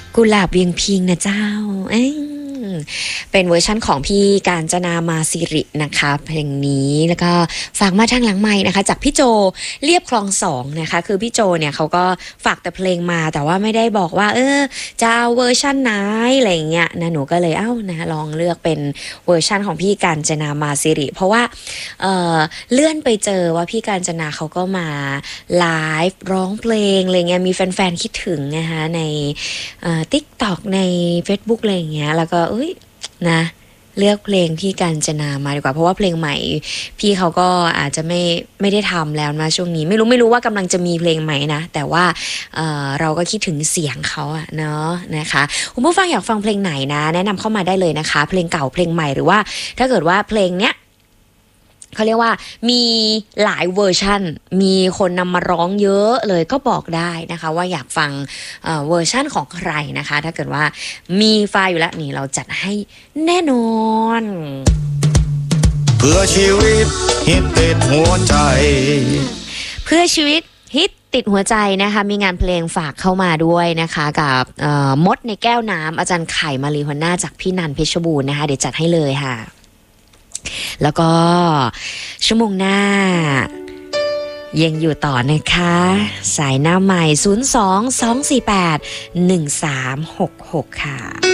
กุหลาบเวียงพิงนะเจ้าเป็นเวอร์ชั่นของพี่กาญจนามาสิรินะคะเพลงนี้แล้วก็ฝากมาทางหลังไมค์นะคะจากพี่โจเรียบคลอง2นะคะคือพี่โจเนี่ยเขาก็ฝากแต่เพลงมาแต่ว่าไม่ได้บอกว่าจะเอาเวอร์ชั่นไหนอะไรเงี้ยนะหนูก็เลยนะลองเลือกเป็นเวอร์ชั่นของพี่กาญจนามาสิริเพราะว่าเลื่อนไปเจอว่าพี่กาญจนาเขาก็มาไลฟ์ร้องเพลงอะไรเงี้ยมีแฟนๆคิดถึงนะคะในTikTok ใน Facebook อะไรเงี้ยแล้วก็นะเลือกเพลงพี่กาญจนามาดีกว่าเพราะว่าเพลงใหม่พี่เขาก็อาจจะไม่ได้ทำแล้วนะช่วงนี้ไม่รู้ว่ากำลังจะมีเพลงใหม่นะแต่ว่าเราก็คิดถึงเสียงเขาอะเนาะนะคะคุณผู้ฟังอยากฟังเพลงไหนนะแนะนำเข้ามาได้เลยนะคะเพลงเก่าเพลงใหม่หรือว่าถ้าเกิดว่าเพลงเนี้ยเขาเรียกว่ามีหลายเวอร์ชันมีคนนำมาร้องเยอะเลยก็บอกได้นะคะว่าอยากฟังเวอร์ชันของใครนะคะถ้าเกิดว่ามีไฟล์อยู่แล้วนี่เราจัดให้แน่นอนเพื่อชีวิตฮิตติดหัวใจเพื่อชีวิตฮิตติดหัวใจนะคะมีงานเพลงฝากเข้ามาด้วยนะคะกับมดในแก้วน้ำอาจารย์ไข่มารีหัวหน้าจากพี่นันเพชรบูรณ์นะคะเดี๋ยวจัดให้เลยค่ะแล้วก็ชั่วโมงหน้ายังอยู่ต่อนะคะสายหน้าใหม่02-248-1366ค่ะ